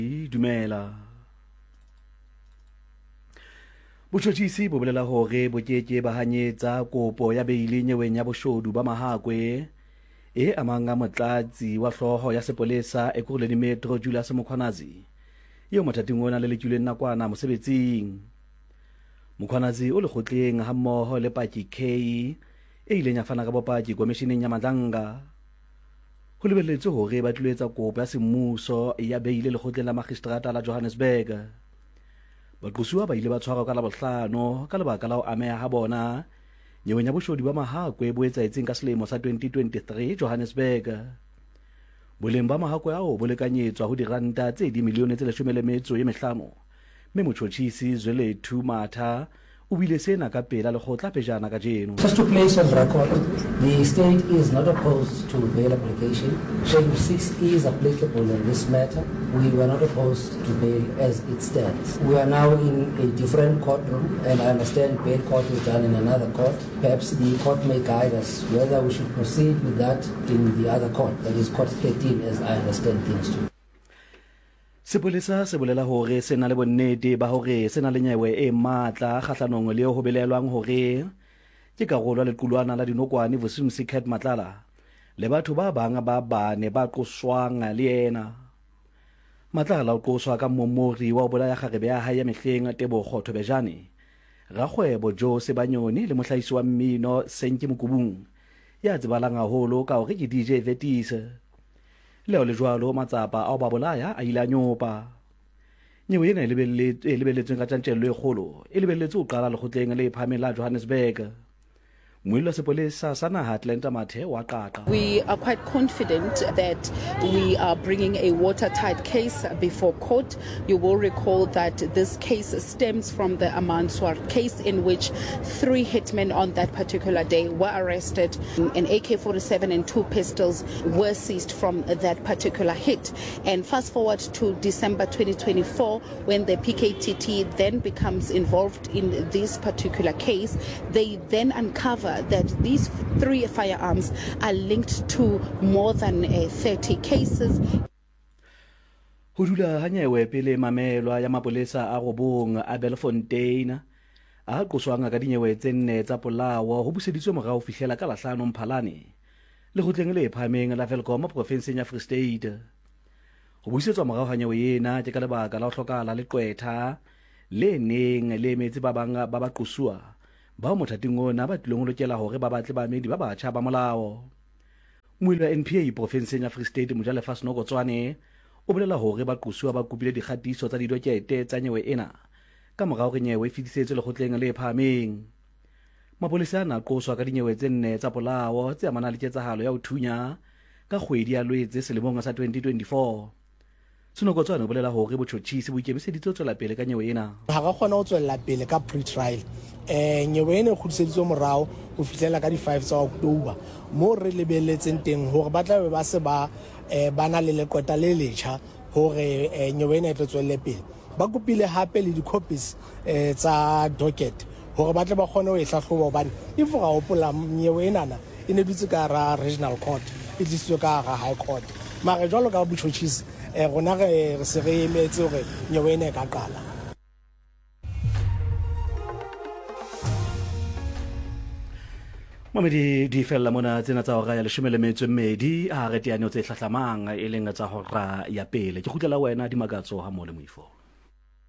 Dumela. Botjhotjhisi bo bolela hore bokeke ba hanyetsa kopo ya beili nyeweng ya boshodu ba Mahakwe e amang a motlatsi wa hloho ya sepolesa Ekurhuleni Metro Julius Mkhwanazi eo mothating ona le lekilweng nakwana mosebetsing. Mkhwanazi o lekgotleng ha mmoho le Paki K e ileng ya fana ka bopaki komisheneng ya Madlanga. Ho lebelletswe hore ba tloetsa kopo ya semmuso ya beile lekgotleng la magistrata la Johannesburg. Baqosuwa ba ile ba tshwarwa ka Labohlano ka lebaka la ho ameha ha bona nyeweng ya boshodu ba Mahakwe bo etsahetseng ka selemo sa 2023 Johannesburg. Boleng ba Mahakwe ao bo lekanyetswa ho diranta tse dimilione tse 15, mme motjhotjhisi Zwelethu Matha o bile sena ka pela lekgotla pejana ka jeno. Just to place on record, the state is not opposed to bail application. Schedule 6 is applicable in this matter. We were not opposed to bail as it stands. We are now in a different courtroom, and I understand bail court is done in another court. Perhaps the court may guide us whether we should proceed with that in the other court, that is court 13, as I understand things too. Sepolesa se bolela hore se na le bonnete ba hore se na le nyewe e matla kgahlanong le ho belelwang hore ke karolo le qulwana la dinokwane Vusimusi Cat Matlala le batho ba bang ba bane ba qoswang le yena. Matlala o qoswa ka mmomori wa bolaya kgarebe ya hae ya mehleng Tebogo Thobejane, rakgwebo Jose Banyoni le mohlahisi wa mmino Senki Mokubung ya tsebalang haholo ka hore ke DJ Vetise. Leo le jwalo matsapa a ba bolaya a ile a nyopa. Nyewe ena e lebelletsweng ka tjantjello e kgolo e lebelletswe ho qala lekgotleng le phahameng la Johannesburg. We are quite confident that we are bringing a watertight case before court. You will recall that this case stems from the Amanswar case in which 3 hitmen on that particular day were arrested. An AK-47 and 2 pistols were seized from that particular hit. And fast forward to December 2024, when the PKTT then becomes involved in this particular case, they then uncover that these 3 firearms are linked to more than 30 cases. Hudula hanyewe pele mamelwa ya mapolesa a robong a Belfontein a qoswanga ka dinyewe tse 4 tsa polawo ho buseditswe morao fihlela ka Lahlano Mphalane le gotleng le phameng la Velkom province ya Free State. Ho busetswa morao hanyewe yena ke ka lebaka la ho hlokala le qwetha le neng le metsi ba bang ba ba qosuwa ba mothating ona ba tlileng ho lokela hore ba batle baemedi ba batjha ba molao. Moilo wa NPA province ya Free State Mojalefa Senoko Tswane o bolela hore ba qosuwa ba kopile dikgatiso tsa didokete tsa nyewe ena ka morao re nyewe e fetisetswe lekgotleng le phahameng. Mapolesa ana qoswa ka dinyewe tse 4 tsa polao tse amana le ketsahalo ya ho thunya ka kgwedi ya Loetse selemong sa 2024. Senoko Tswane o bolela hore botjhotjhisi bo ikemiseditse ho tswela pele ka nyewe ena. Ha ga kgona ho tswela pele ka pre-trial. Nyewe ene khudiseditswe morao ho fihlela ka di 5 tsa October mo re lebelletseng teng hore ba tla be ba se ba na le leqota le letjha hore nyewe ene e tlo tswelle pele. Ba kopile hape le di copies tsa docket hore ba tle ba kgone ho e hlahloba hobane if ga hopola nyewe enana e ne dutse ka ra regional court e disitswe ka ra high court. Mara jwalo ka botjhotjhisi rona re se re emetse hore nyewe ene e ka qala. Mamedi di fella mona tsena tsa hora ya 12 a re teane o tse hlahlamang e leng tsa hora ya pele. Ke kgutlela wena di makatso ha mo le moifo.